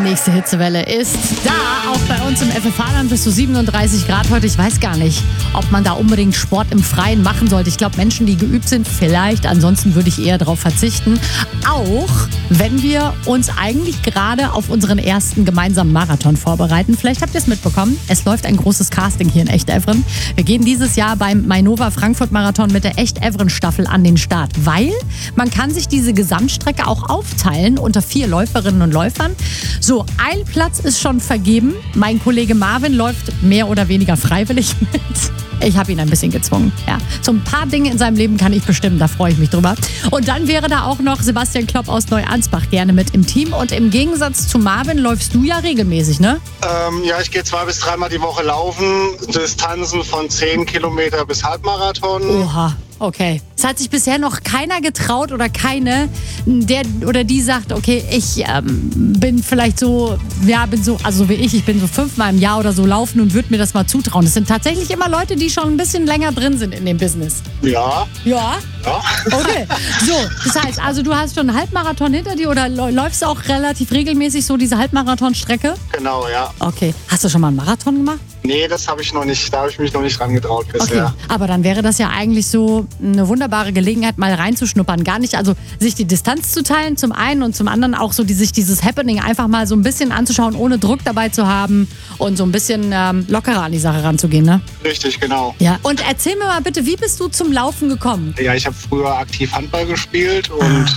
nächste Hitzewelle ist da. Auch bei uns im FFH-Land bis zu 37 Grad heute. Ich weiß gar nicht, ob man da unbedingt Sport im Freien machen sollte. Ich glaube, Menschen, die geübt sind, vielleicht. Ansonsten würde ich eher darauf verzichten. Auch wenn wir uns eigentlich gerade auf unseren ersten gemeinsamen Marathon vorbereiten. Vielleicht habt ihr es mitbekommen. Es läuft ein großes Casting hier in Echt-Evren. Wir gehen dieses Jahr beim Mainova Frankfurt Marathon mit der Echt-Evren-Staffel an den Start. Weil man kann sich diese Gesamtstrecke auch aufteilen unter 4 Läuferinnen und Läufern. So, ein Platz ist schon vergeben. Mein Kollege Marvin läuft mehr oder weniger freiwillig mit. Ich habe ihn ein bisschen gezwungen. Ja. So ein paar Dinge in seinem Leben kann ich bestimmen, da freue ich mich drüber. Und dann wäre da auch noch Sebastian Klopp aus Neuansbach gerne mit im Team. Und im Gegensatz zu Marvin läufst du ja regelmäßig, ne? Ja, ich gehe 2 bis 3 Mal die Woche laufen. Distanzen von 10 Kilometer bis Halbmarathon. Oha. Okay. Es hat sich bisher noch keiner getraut oder keine, der oder die sagt, okay, ich bin vielleicht so, also wie ich bin so 5-mal im Jahr oder so laufen und würde mir das mal zutrauen. Das sind tatsächlich immer Leute, die schon ein bisschen länger drin sind in dem Business. Ja. Ja? Ja. Okay. So, das heißt, also du hast schon einen Halbmarathon hinter dir oder läufst du auch relativ regelmäßig so diese Halbmarathon-Strecke? Genau, ja. Okay. Hast du schon mal einen Marathon gemacht? Nee, das habe ich noch nicht, da habe ich mich noch nicht dran getraut bisher. Okay, aber dann wäre das ja eigentlich so eine wunderbare Gelegenheit, mal reinzuschnuppern. Gar nicht, also sich die Distanz zu teilen zum einen und zum anderen auch so sich dieses Happening einfach mal so ein bisschen anzuschauen, ohne Druck dabei zu haben und so ein bisschen lockerer an die Sache ranzugehen, ne? Richtig, genau. Ja, und erzähl mir mal bitte, wie bist du zum Laufen gekommen? Ja, ich habe früher aktiv Handball gespielt und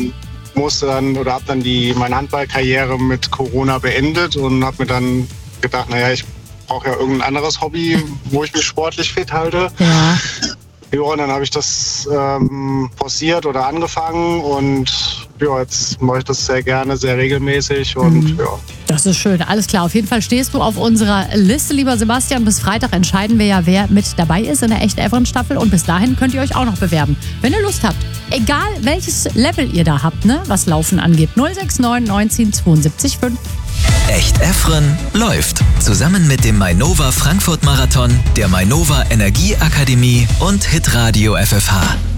musste dann oder habe dann meine Handballkarriere mit Corona beendet und habe mir dann gedacht, naja, ich brauche ja irgendein anderes Hobby, wo ich mich sportlich fit halte. Ja. Ja, und dann habe ich das forciert oder angefangen und ja, jetzt mache ich das sehr gerne, sehr regelmäßig und ja. Das ist schön, alles klar. Auf jeden Fall stehst du auf unserer Liste, lieber Sebastian. Bis Freitag entscheiden wir ja, wer mit dabei ist in der Echt-Evren-Staffel. Und bis dahin könnt ihr euch auch noch bewerben, wenn ihr Lust habt. Egal, welches Level ihr da habt, ne, was Laufen angeht. 069 19 72 5. Echt-Evren läuft. Zusammen mit dem Mainova Frankfurt Marathon, der Mainova Energieakademie und Hitradio FFH.